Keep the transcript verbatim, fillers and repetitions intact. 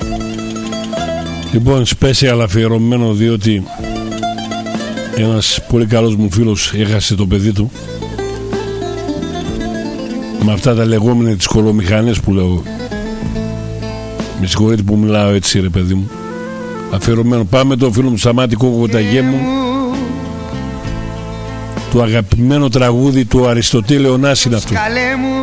Λοιπόν, special αφιερωμένο, διότι ένας πολύ καλός μου φίλος έχασε το παιδί του με αυτά τα λεγόμενα τις κολομηχανές που λέω. Με συγχωρείτε που μιλάω έτσι, ρε παιδί μου. Αφιερωμένο. Πάμε το φίλο μου Σταμάτη Κοκοταγέ μου, το αγαπημένο τραγούδι του Αριστοτέλη Ωνάση είναι αυτό.